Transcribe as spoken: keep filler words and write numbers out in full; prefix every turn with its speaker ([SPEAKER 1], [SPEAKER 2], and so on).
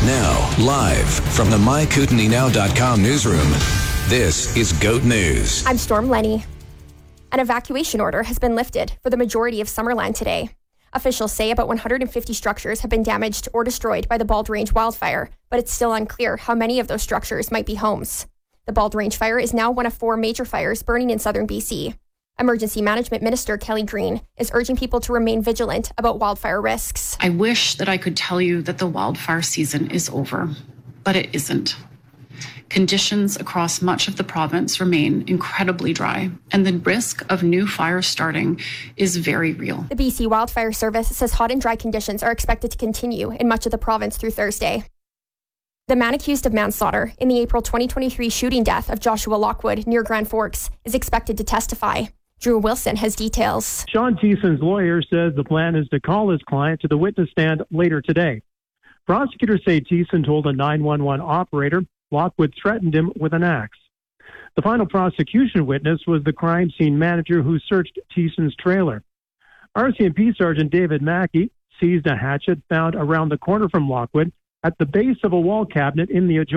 [SPEAKER 1] Now, live from the my kootenai now dot com newsroom, this is GOAT News.
[SPEAKER 2] I'm Storm Lenny. An evacuation order has been lifted for the majority of Summerland today. Officials say about one hundred fifty structures have been damaged or destroyed by the Bald Range wildfire, but it's still unclear how many of those structures might be homes. The Bald Range fire is now one of four major fires burning in southern B C. Emergency Management Minister Kelly Green is urging people to remain vigilant about wildfire risks.
[SPEAKER 3] I wish that I could tell you that the wildfire season is over, but it isn't. Conditions across much of the province remain incredibly dry, and the risk of new fires starting is very real.
[SPEAKER 2] The B C Wildfire Service says hot and dry conditions are expected to continue in much of the province through Thursday. The man accused of manslaughter in the April twenty twenty-three shooting death of Joshua Lockwood near Grand Forks is expected to testify. Drew Wilson has details.
[SPEAKER 4] Sean Thiessen's lawyer says the plan is to call his client to the witness stand later today. Prosecutors say Thiessen told a nine one one operator Lockwood threatened him with an axe. The final prosecution witness was the crime scene manager who searched Thiessen's trailer. R C M P Sergeant David Mackey seized a hatchet found around the corner from Lockwood at the base of a wall cabinet in the adjoining